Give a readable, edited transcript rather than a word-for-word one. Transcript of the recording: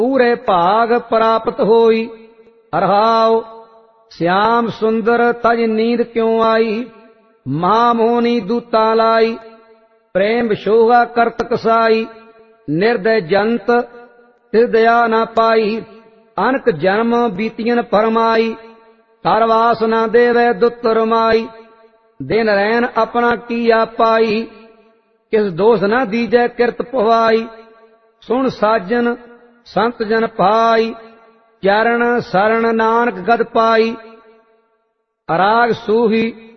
पूरे भाग प्राप्त होई। रहाओ श्याम सुंदर तज नींद क्यों आई, महामोहनी दूता लाई। प्रेम विशोगा करत कसाई, निर्दय जंत तिस दया न पाई। अनक जन्म बीतियन फरमाई, तर वासना देवै दुत रमाई। दिन रैन अपना किया पाई, किस दोष न दीजै किरत पवाई। सुन साजन संत जन पाई, चरण शरण नानक गद पाई। राग सूही